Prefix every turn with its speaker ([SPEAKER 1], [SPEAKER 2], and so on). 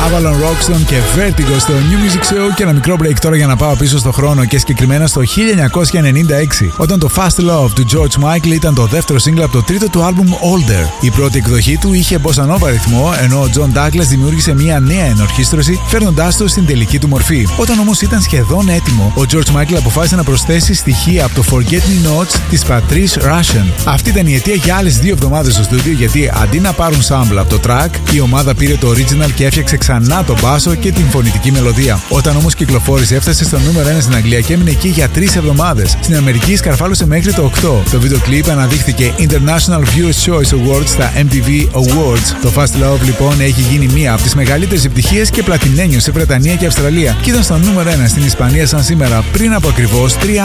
[SPEAKER 1] Avalon Roxton και Vertigo στο New Music Show. Και ένα μικρό break τώρα για να πάω πίσω στο χρόνο και συγκεκριμένα στο 1996, όταν το Fast Love του George Michael ήταν το δεύτερο single από το τρίτο του άλμπουμ Older. Η πρώτη εκδοχή του είχε bossa nova ρυθμό, ενώ ο John Douglas δημιούργησε μια νέα ενορχήστρωση, φέρνοντάς το στην τελική του μορφή. Όταν όμως ήταν σχεδόν έτοιμο, ο George Michael αποφάσισε να προσθέσει στοιχεία από το Forget Me Nots της Patrice Rushen. Αυτή ήταν η αιτία για άλλες 2 εβδομάδες στο στούντιο, γιατί αντί να πάρουν sample από το track, η ομάδα πήρε το original και έφτιαξε ξανά τον μπάσο και την φωνητική μελωδία. Όταν όμως κυκλοφόρησε, έφτασε στο νούμερο 1 στην Αγγλία και έμεινε εκεί για 3 εβδομάδες. Στην Αμερική σκαρφάλωσε μέχρι το 8. Το βίντεο κλιπ αναδείχθηκε International Viewers Choice Awards στα MTV Awards. Το Fast Love λοιπόν έχει γίνει μία από τις μεγαλύτερες επιτυχίες και πλατινένιο σε Βρετανία και Αυστραλία και ήταν στο νούμερο 1 στην Ισπανία σαν σήμερα πριν από ακριβώς 3